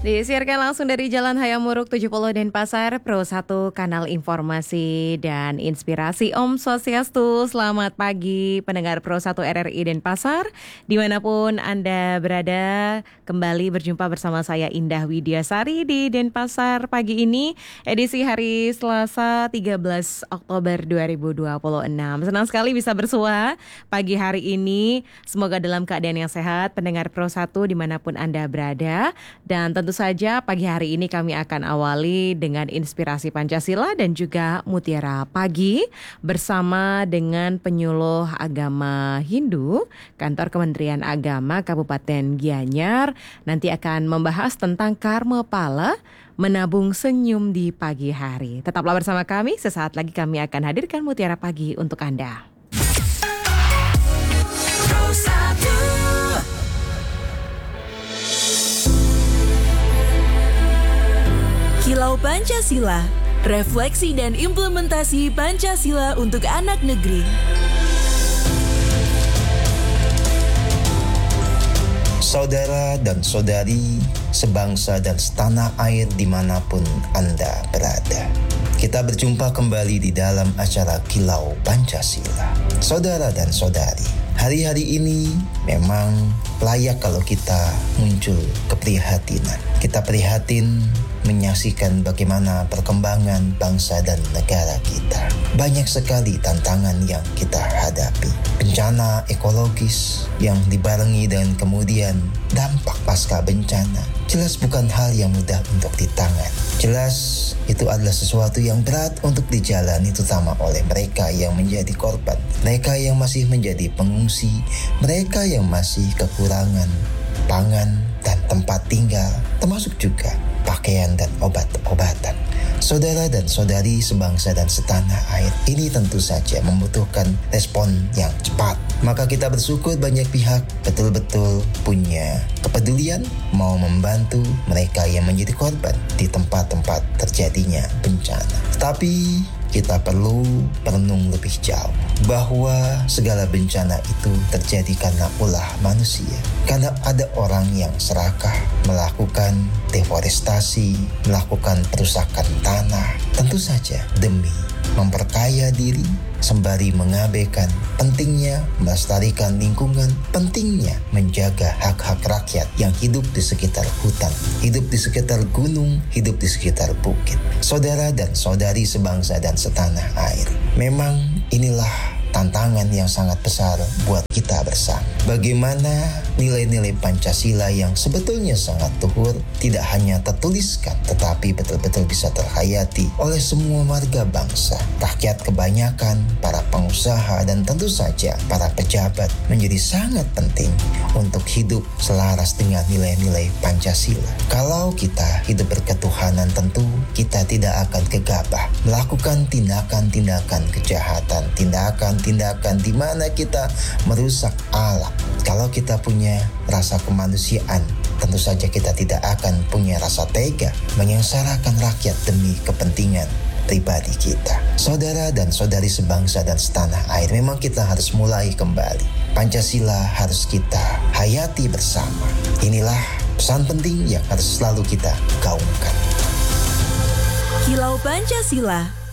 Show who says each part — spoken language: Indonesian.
Speaker 1: Disiarkan langsung dari Jalan Hayamuruk 70 Denpasar, Pro 1 Kanal Informasi dan Inspirasi. Om Swastiastu, selamat pagi pendengar Pro 1 RRI Denpasar. Dimanapun Anda berada, kembali berjumpa bersama saya Indah Widiasari di Denpasar pagi ini, edisi hari Selasa 13 Oktober 2026. Senang sekali bisa bersua pagi hari ini, semoga dalam keadaan yang sehat pendengar Pro 1 dimanapun Anda berada. Dan tentu saja pagi hari ini kami akan awali dengan inspirasi Pancasila dan juga Mutiara Pagi bersama dengan penyuluh agama Hindu Kantor Kementerian Agama Kabupaten Gianyar. Nanti akan membahas tentang karma pala menabung senyum di pagi hari. Tetaplah bersama kami, sesaat lagi kami akan hadirkan Mutiara Pagi untuk Anda.
Speaker 2: Kilau Pancasila, refleksi dan implementasi Pancasila untuk anak negeri.
Speaker 3: Saudara dan saudari, sebangsa dan setanah air dimanapun Anda berada. Kita berjumpa kembali di dalam acara Kilau Pancasila. Saudara dan saudari, hari-hari ini memang layak kalau kita muncul keprihatinan. Kita prihatin menyaksikan bagaimana perkembangan bangsa dan negara kita. Banyak sekali tantangan yang kita hadapi. Bencana ekologis yang dibarengi dengan kemudian dampak pasca bencana. Jelas bukan hal yang mudah untuk ditangani. Jelas itu adalah sesuatu yang berat untuk dijalani, terutama oleh mereka yang menjadi korban. Mereka yang masih menjadi pengungsi. Mereka yang masih kekurangan pangan dan tempat tinggal, termasuk juga pakaian dan obat-obatan. Saudara dan saudari sebangsa dan setanah air, ini tentu saja membutuhkan respon yang cepat. Maka kita bersyukur banyak pihak betul-betul punya kepedulian mau membantu mereka yang menjadi korban di tempat-tempat terjadinya bencana. Tetapi kita perlu merenung lebih jauh bahwa segala bencana itu terjadi karena ulah manusia. Karena ada orang yang serakah melakukan deforestasi, melakukan perusakan tanah, tentu saja demi memperkaya diri sembari mengabaikan pentingnya melestarikan lingkungan, pentingnya menjaga hak-hak rakyat yang hidup di sekitar hutan, hidup di sekitar gunung, hidup di sekitar bukit. Saudara dan saudari sebangsa dan setanah air, memang inilah tantangan yang sangat besar buat kita bersama. Bagaimana nilai-nilai Pancasila yang sebetulnya sangat luhur tidak hanya tertuliskan, tetapi betul-betul bisa terhayati oleh semua warga bangsa. Rakyat kebanyakan, para pengusaha, dan tentu saja para pejabat menjadi sangat penting untuk hidup selaras dengan nilai-nilai Pancasila. Kalau kita hidup berketuhanan, tentu kita tidak akan gegabah melakukan tindakan-tindakan kejahatan, tindakan di mana kita merusak alam. Kalau kita punya rasa kemanusiaan, tentu saja kita tidak akan punya rasa tega menyengsarakan rakyat demi kepentingan pribadi kita. Saudara dan saudari sebangsa dan setanah air, memang kita harus mulai kembali. Pancasila harus kita hayati bersama. Inilah pesan penting yang harus selalu kita gaungkan.
Speaker 2: Kilau Pancasila,